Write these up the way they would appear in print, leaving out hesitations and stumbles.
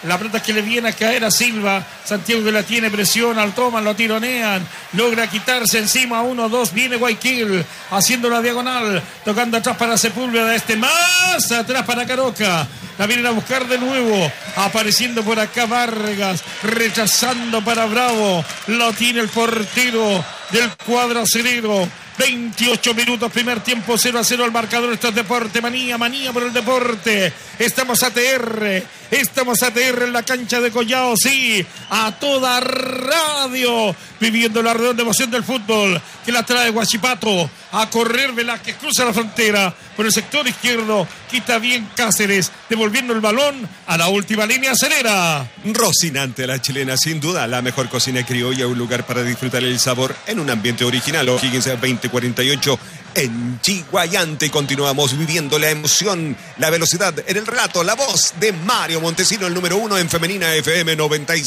La pelota que le viene a caer a Silva. Santiago que la tiene, presiona, lo toman, lo tironean. Logra quitarse encima 1-2. Viene Guayaquil haciendo la diagonal. Tocando atrás para Sepúlveda. Más atrás para Caroca. La vienen a buscar de nuevo. Apareciendo por acá Vargas. Rechazando para Bravo. Lo tiene el portero del cuadro acerero. 28 minutos, primer tiempo, 0-0 el marcador. Esto es Deporte Manía, manía por el deporte. Estamos ATR en la cancha de Collao, sí, a toda radio, viviendo la redonda emoción del fútbol, que la trae Huachipato, a correr Velázquez, cruza la frontera por el sector izquierdo, quita bien Cáceres, devolviendo el balón a la última línea acerera. Rocinante la chilena, sin duda, la mejor cocina criolla, un lugar para disfrutar el sabor en un ambiente original. O'Higgins 2048 en Chiguayante. Continuamos viviendo la emoción, la velocidad en el relato, la voz de Mario Montesino, el número 1 en Femenina FM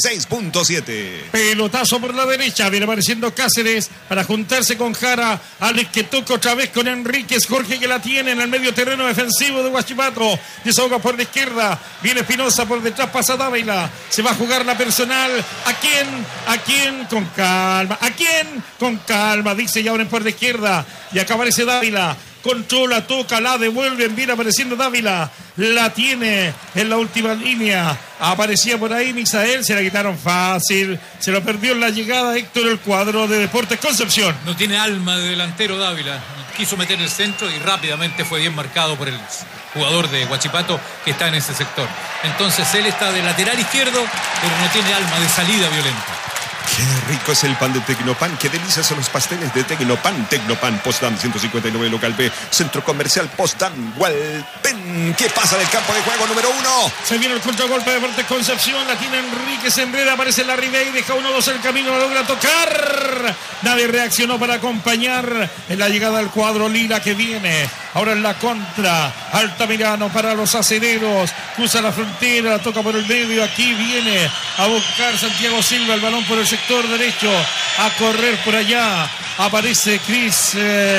96.7. Pelotazo por la derecha, viene apareciendo Cáceres para juntarse con Jara. Alex que toca otra vez con Enríquez. Jorge que la tiene en el medio terreno defensivo de Huachipato. Desahoga por la izquierda. Viene Espinosa por detrás, pasa Dávila. Se va a jugar la personal. ¿A quién? Con calma. ¿A quién? Con calma. Dice y ahora por la izquierda. Y acá aparece Dávila. Controla, toca, la devuelven. Viene apareciendo Dávila. La tiene en la última línea. Aparecía por ahí Misael. Se la quitaron fácil. Se lo perdió en la llegada Héctor, el cuadro de Deportes Concepción. No tiene alma de delantero Dávila. Quiso meter el centro y rápidamente fue bien marcado por el jugador de Huachipato que está en ese sector. Entonces él está de lateral izquierdo, pero no tiene alma de salida violenta. Qué rico es el pan de Tecnopan, qué delicias son los pasteles de Tecnopan. Tecnopan, Postdam 159 local B, Centro Comercial Postdam, Hualpén. ¿Qué pasa en el campo de juego número 1? Se viene el contragolpe de Deportes Concepción, la tiene Enrique, se enreda, aparece la Ribey, deja 1-2 el camino, lo logra tocar. Nadie reaccionó para acompañar en la llegada del cuadro lila que viene. Ahora en la contra, Altamirano para los acereros, cruza la frontera, la toca por el medio, aquí viene a buscar Santiago Silva, el balón por el sector derecho, a correr por allá, aparece Cris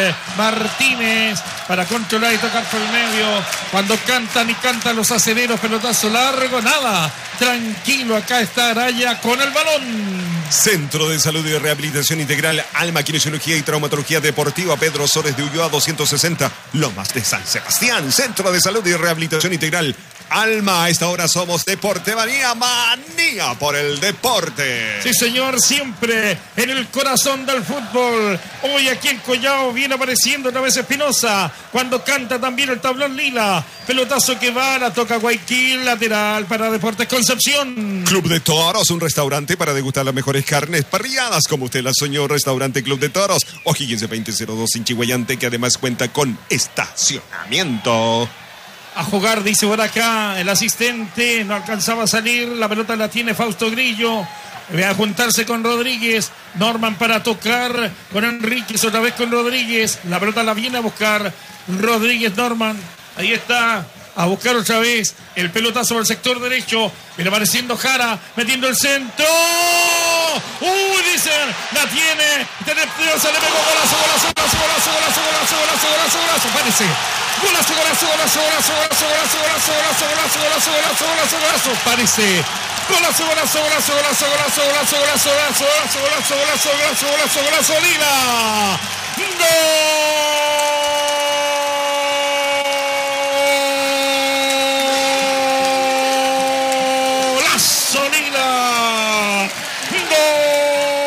Martínez para controlar y tocar por el medio, cuando cantan los acereros, pelotazo largo, nada, tranquilo, acá está Araya con el balón. Centro de Salud y Rehabilitación Integral, Alma, Kinesiología y Traumatología Deportiva, Pedro Sores de Ulloa 260, Lomas de San Sebastián. Centro de Salud y Rehabilitación Integral, Alma. A esta hora somos Deporte Manía, manía por el deporte. Sí, señor, siempre en el corazón del fútbol. Hoy aquí en Collao viene apareciendo otra vez Espinosa, cuando canta también el tablón lila. Pelotazo que va, la toca Guayaquil, lateral para Deportes Concepción. Club de Toros, un restaurante para degustar las mejores carnes parrilladas, como usted las soñó. Restaurante Club de Toros, O'Higgins 2002 en Chiguayante, que además cuenta con estacionamiento. A jugar, dice por acá el asistente, no alcanzaba a salir, la pelota la tiene Fausto Grillo. Ve a juntarse con Rodríguez. Norman para tocar con Enríquez, otra vez con Rodríguez. La pelota la viene a buscar Rodríguez, Norman. Ahí está, a buscar otra vez el pelotazo por el sector derecho. Viene apareciendo Jara, metiendo el centro. Dicen, la tiene. Se le pegó golazo. Parece. Golazo. Parece. Golazo, Lila. ¡Gol!